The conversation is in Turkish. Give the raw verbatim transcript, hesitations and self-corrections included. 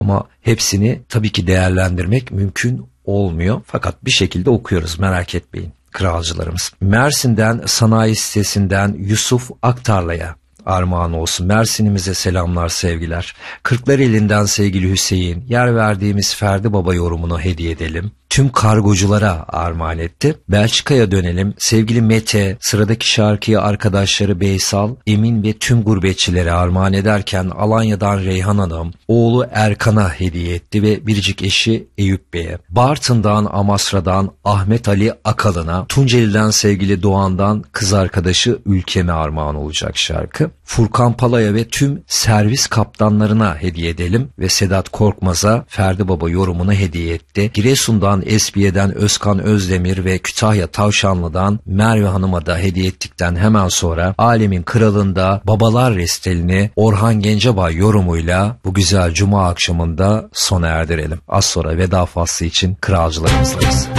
Ama hepsini tabii ki değerlendirmek mümkün olmuyor. Fakat bir şekilde okuyoruz, merak etmeyin kralcılarımız. Mersin'den sanayi sitesinden Yusuf Aktarla'ya armağan olsun. Mersin'imize selamlar, sevgiler. Kırklareli'nden sevgili Hüseyin, yer verdiğimiz Ferdi Baba yorumunu hediye edelim. Tüm kargoculara armağan etti. Belçika'ya dönelim. Sevgili Mete, sıradaki şarkıyı arkadaşları Beysal, Emin ve tüm gurbetçilere armağan ederken Alanya'dan Reyhan Hanım, oğlu Erkan'a hediye etti ve biricik eşi Eyüp Bey'e. Bartın'dan, Amasra'dan Ahmet Ali Akalın'a, Tunceli'den sevgili Doğan'dan kız arkadaşı Ülkem'e armağan olacak şarkı. Furkan Pala'ya ve tüm servis kaptanlarına hediye edelim ve Sedat Korkmaz'a Ferdi Baba yorumunu hediye etti. Giresun'dan Esbiye'den Özkan Özdemir ve Kütahya Tavşanlı'dan Merve Hanım'a da hediye ettikten hemen sonra Alemin Kralı'nda Babalar Restelini Orhan Gencebay yorumuyla bu güzel cuma akşamında sona erdirelim. Az sonra veda faslı için kralcılarımızdayız.